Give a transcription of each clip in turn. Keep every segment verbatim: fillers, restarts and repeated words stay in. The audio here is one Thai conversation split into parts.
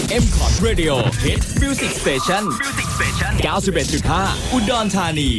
เอ็ม คอร์ด Radio Hit Music Station เก้าสิบเอ็ดจุดห้า อุดรธานี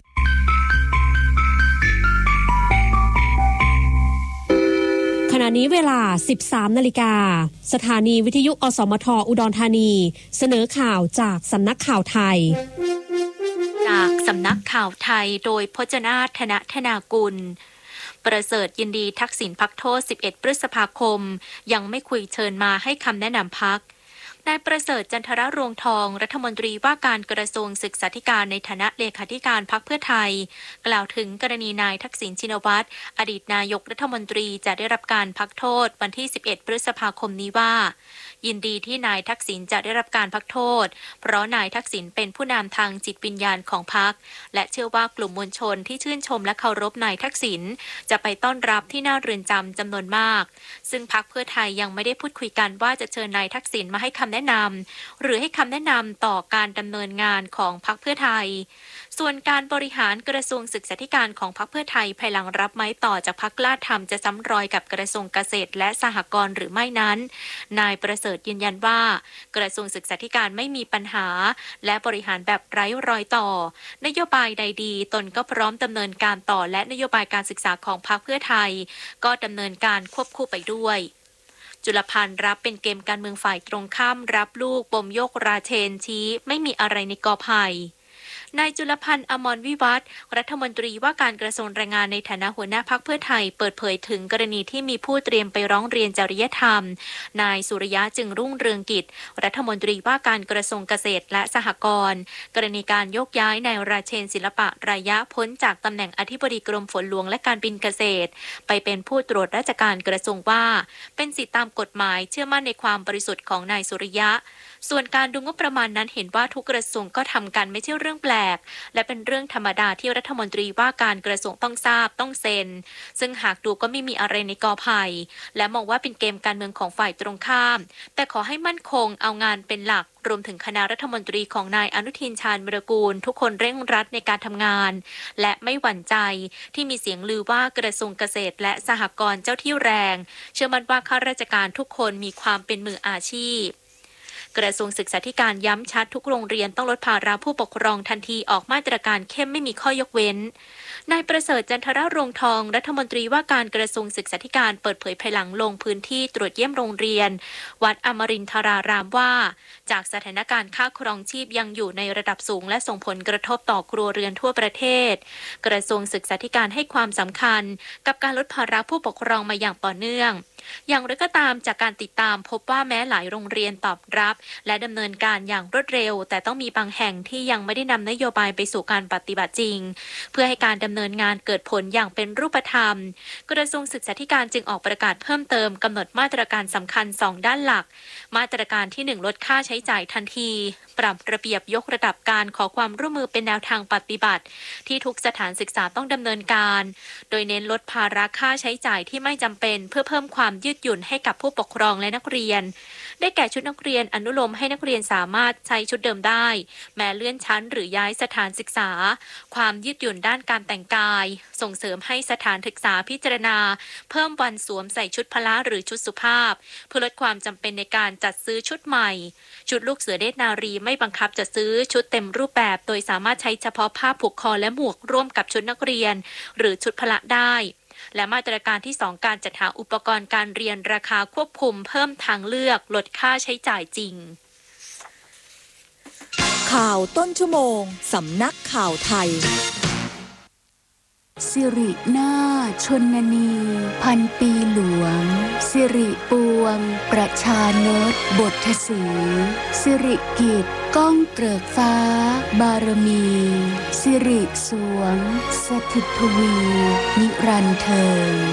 ขณะนี้เวลา สิบสามนาฬิกาสถานีวิทยุอสมทอุดรธานีเสนอข่าวจากสำนักข่าวไทยจากสำนักข่าวไทยโดยพจนาถ ธนธนากุลประเสริฐยินดีทักษิณพักโทษสิบเอ็ดพฤษภาคมยังไม่คุยเชิญมาให้คำแนะนำพรรคนายประเสริฐจันทรรวงทองรัฐมนตรีว่าการกระทรวงศึกษาธิการในฐานะเลขาธิการพรรคเพื่อไทยกล่าวถึงกรณีนายทักษิณชินวัตรอดีตนายกรัฐมนตรีจะได้รับการพักโทษวันที่สิบเอ็ดพฤษภาคมนี้ว่ายินดีที่นายทักษิณจะได้รับการพักโทษเพราะนายทักษิณเป็นผู้นำทางจิตวิญญาณของพรรคและเชื่อว่ากลุ่มมวลชนที่ชื่นชมและเคารพนายทักษิณจะไปต้อนรับที่หน้าเรือนจำจำนวนมากซึ่งพรรคเพื่อไทยยังไม่ได้พูดคุยกันว่าจะเชิญนายทักษิณมาให้คำแนะนำหรือให้คำแนะนำต่อการดำเนินงานของพรรคเพื่อไทยส่วนการบริหารกระทรวงศึกษาธิการของพรรคเพื่อไทยภายหลังรับไม้ต่อจากพรรคกล้าทำจะซ้ำรอยกับกระทรวงเกษตรและสหกรณ์หรือไม่นั้นนายประเสริฐยืนยันว่ากระทรวงศึกษาธิการไม่มีปัญหาและบริหารแบบไร้รอยต่อนโยบายใดดีตนก็พร้อมดำเนินการต่อและนโยบายการศึกษาของพรรคเพื่อไทยก็ดำเนินการควบคู่ไปด้วยจุลพันธ์รับเป็นเกมการเมืองฝ่ายตรงข้ามรับลูกปมโยกราเชนชี้ไม่มีอะไรในกอไผ่นายจุลพันธ์อมรวิวัฒน์รัฐมนตรีว่าการกระทรวงแรงงานในฐานะหัวหน้าพรรคเพื่อไทยเปิดเผยถึงกรณีที่มีผู้เตรียมไปร้องเรียนจริยธรรมนายสุริยะจึงรุ่งเรืองกิจรัฐมนตรีว่าการกระทรวงเกษตรและสหกรณ์กรณีการยกย้ายนายราเชนศิลปะระยะพ้นจากตำแหน่งอธิบดีกรมฝนหลวงและการบินเกษตรไปเป็นผู้ตรวจราชการกระทรวงว่าเป็นสิทธิตามกฎหมายเชื่อมั่นในความบริสุทธิ์ของนายสุริยะส่วนการดูงบประมาณนั้นเห็นว่าทุกกระทรวงก็ทำกันไม่ใช่เรื่องแปลกและเป็นเรื่องธรรมดาที่รัฐมนตรีว่าการกระทรวงต้องทราบต้องเซ็นซึ่งหากดูก็ไม่มีอะไรในกอไผ่และมองว่าเป็นเกมการเมืองของฝ่ายตรงข้ามแต่ขอให้มั่นคงเอางานเป็นหลักรวมถึงคณะรัฐมนตรีของนายอนุทินชาญวิรากูลทุกคนเร่งรัดในการทำงานและไม่หวั่นใจที่มีเสียงลือว่ากระทรวงเกษตรและสหกรณ์เจ้าที่แรงเชื่อมั่นว่าข้าราชการทุกคนมีความเป็นมืออาชีพกระทรวงศึกษาธิการย้ำชัดทุกโรงเรียนต้องลดภาระผู้ปกครองทันทีออกมาตรการเข้มไม่มีข้อยกเว้นนายประเสริฐจันทรรวงทองรัฐมนตรีว่าการกระทรวงศึกษาธิการเปิดเผยภายหลังลงพื้นที่ตรวจเยี่ยมโรงเรียนวัดอมรินทรารามว่าจากสถานการณ์ค่าครองชีพยังอยู่ในระดับสูงและส่งผลกระทบต่อครัวเรือนทั่วประเทศกระทรวงศึกษาธิการให้ความสำคัญกับการลดภาระผู้ปกครองมาอย่างต่อเนื่องอย่างไรก็ตามจากการติดตามพบว่าแม้หลายโรงเรียนตอบรับและดำเนินการอย่างรวดเร็วแต่ต้องมีบางแห่งที่ยังไม่ได้นำนโยบายไปสู่การปฏิบัติจริงเพื่อให้การดำเนินงานเกิดผลอย่างเป็นรูปธรรมกระทรวงศึกษาธิการจึงออกประกาศเพิ่มเติมกำหนดมาตรการสำคัญสองด้านหลักมาตรการที่หนึ่งลดค่าใช้จ่ายทันทีปรับระเบียบยกระดับการขอความร่วมมือเป็นแนวทางปฏิบัติที่ทุกสถานศึกษาต้องดำเนินการโดยเน้นลดภาระค่าใช้จ่ายที่ไม่จำเป็นเพื่อเพิ่มความยืดหยุ่นให้กับผู้ปกครองและนักเรียนได้แก่ชุดนักเรียนอนุโลมให้นักเรียนสามารถใช้ชุดเดิมได้แม้เลื่อนชั้นหรือย้ายสถานศึกษาความยืดหยุ่นด้านการแต่งกายส่งเสริมให้สถานศึกษาพิจารณาเพิ่มวันสวมใส่ชุดพละหรือชุดสุภาพเพื่อลดความจำเป็นในการจัดซื้อชุดใหม่ชุดลูกเสือเนตรนารีไม่บังคับจะซื้อชุดเต็มรูปแบบโดยสามารถใช้เฉพาะผ้าผูกคอและหมวกร่วมกับชุดนักเรียนหรือชุดพละได้และมาตรการที่สองการจัดหาอุปกรณ์การเรียนราคาควบคุมเพิ่มทางเลือกลดค่าใช้จ่ายจริงข่าวต้นชั่วโมงสำนักข่าวไทยสิรินาถชนนีพันปีหลวงสิริปวงประชานตบทสีสิริกิจก้องเกริกฟ้าบารมีสิริสวงสถิตทวีนิรันดร์เทิง